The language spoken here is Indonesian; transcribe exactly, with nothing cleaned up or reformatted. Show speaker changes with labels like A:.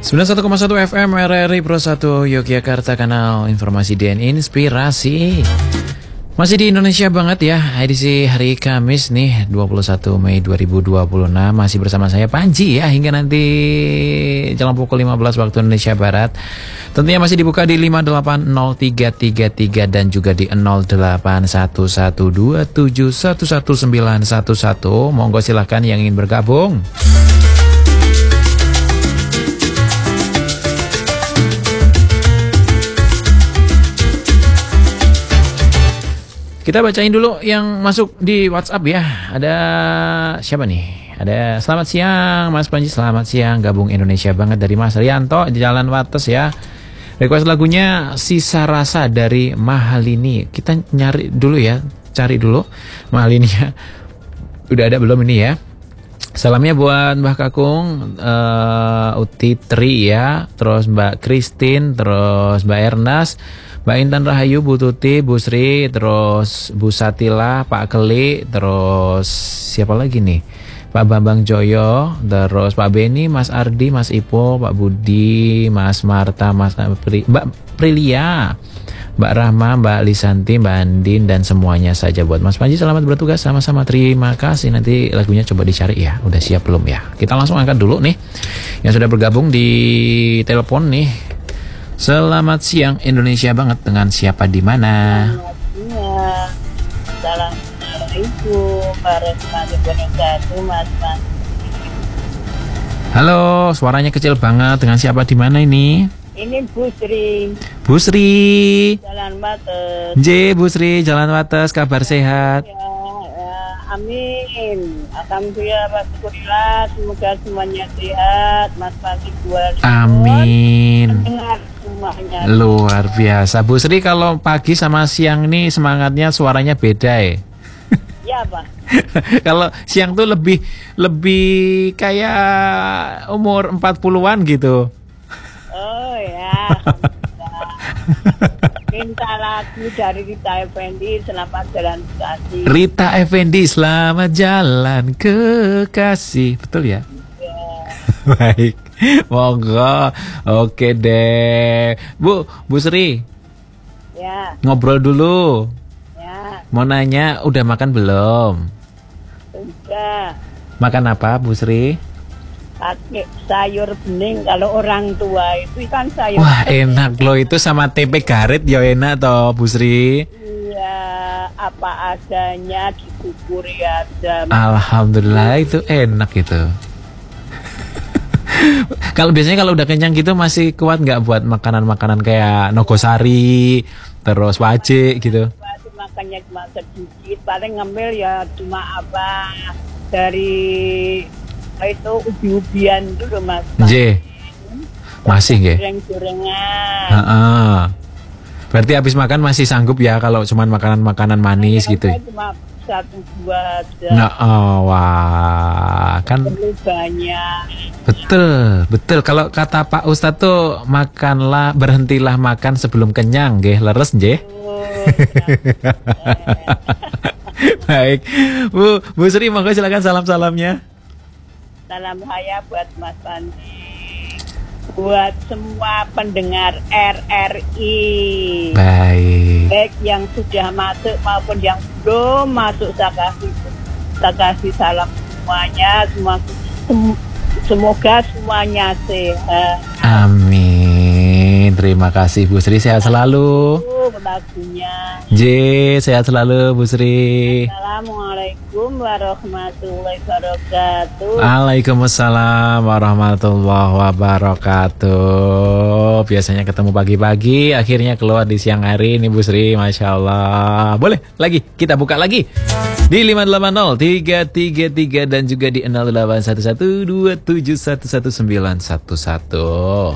A: sembilan puluh satu koma satu F M R R I Pro satu Yogyakarta, kanal informasi dan inspirasi. Masih di Indonesia banget ya, edisi hari Kamis nih dua puluh satu Mei dua ribu dua puluh enam. Masih bersama saya Panji ya, hingga nanti jam pukul lima belas waktu Indonesia Barat. Tentunya masih dibuka di lima delapan nol tiga tiga tiga dan juga di nol delapan satu satu dua tujuh satu satu sembilan satu satu. Monggo silahkan yang ingin bergabung. Kita bacain dulu yang masuk di WhatsApp ya. Ada siapa nih? Ada selamat siang Mas Panji, selamat siang. Gabung Indonesia banget dari Mas Rianto di Jalan Wates ya. Request lagunya Sisa Rasa dari Mahalini. Kita nyari dulu ya, cari dulu Mahalininya. Udah ada belum ini ya? Salamnya buat Mbah Kakung, uh, Uti Tri ya, terus Mbak Christine, terus Mbak Ernas, Mbak Intan Rahayu, Bu Tuti, Bu Sri, terus Bu Satila, Pak Keli, terus siapa lagi nih? Pak Bambang Joyo, terus Pak Beni, Mas Ardi, Mas Ipo, Pak Budi, Mas Marta, Mas Pri, Mbak Prilia, Mbak Rahma, Mbak Lisanti, Mbak Andin, dan semuanya saja buat Mas Panji. Selamat bertugas sama-sama, terima kasih. Nanti lagunya coba dicari ya. Udah siap belum ya? Kita langsung angkat dulu nih yang sudah bergabung di telepon nih. Selamat siang Indonesia banget, dengan siapa di mana?
B: Assalamualaikum warahmatullahi wabarakatuh, Mas Panji.
A: Halo, suaranya kecil banget. Dengan siapa di mana ini?
B: Ini Bu Sri.
A: Bu Sri.
B: Jalan Wates.
A: J, Bu Sri, Jalan Wates, kabar sehat?
B: Ya, ya, amin. Alhamdulillah, Alhamdulillah. Semoga semuanya sehat. Mas Panji dua.
A: Amin.
B: Dengar semuanya.
A: Luar biasa. Bu Sri, kalau pagi sama siang nih semangatnya suaranya beda ya?
B: Ya, Pak.
A: Kalau siang tuh lebih lebih kayak umur empat puluhan gitu.
B: Oh ya. Minta lagu dari Rita Effendi, Selamat Jalan Kekasih.
A: Rita Effendi, Selamat Jalan Kekasih. Betul ya?
B: Ya.
A: Baik. Monggo. Oke deh. Bu, Bu Sri.
B: Ya.
A: Ngobrol dulu.
B: Ya.
A: Mau nanya, udah makan belum?
B: Sudah.
A: Makan apa, Bu Sri?
B: Pakai sayur bening. Kalau orang tua itu kan sayur.
A: Wah, enak loh itu, sama tempe garit ya enak toh, Bu Sri.
B: Iya, apa adanya disyukuri aja.
A: Alhamdulillah, itu enak itu. Kalau biasanya kalau udah kenyang gitu masih kuat nggak buat makanan-makanan kayak nogosari, terus wajik gitu?
B: Masih makannya cuma sedikit, paling ngambil ya cuma apa dari itu ubi-ubian dulu Mas.
A: J, masih nggih?
B: Goreng-gorengan.
A: Heeh. Berarti habis makan masih sanggup ya kalau cuman makanan-makanan manis
B: Ya,
A: gitu?
B: Cuma satu dua aja.
A: Nah, oh, wah, kan
B: perlu banyak.
A: betul, betul. Kalau kata Pak Ustadz tuh makanlah, berhentilah makan sebelum kenyang, nggih, leres nggih.
B: Oh, ya.
A: Baik, Bu, Bu Sri, monggo silakan salam-salamnya.
B: Salam saya buat Mas Panji, buat semua pendengar R R I.
A: Baik.
B: Baik yang sudah masuk maupun yang belum masuk, saya kasih, saya kasih salam semuanya. Semua, sem- semoga semuanya sehat.
A: Amin. Terima kasih Bu Sri, sehat selalu.
B: Oh, lagunya.
A: J, sehat selalu Bu Sri.
B: Assalamualaikum warahmatullahi wabarakatuh.
A: Waalaikumsalam warahmatullahi wabarakatuh. Biasanya ketemu pagi-pagi, akhirnya keluar di siang hari ini Bu Sri, Masya Allah. Boleh lagi, kita buka lagi di lima delapan nol tiga tiga tiga dan juga di nol delapan satu satu dua tujuh satu satu sembilan satu satu.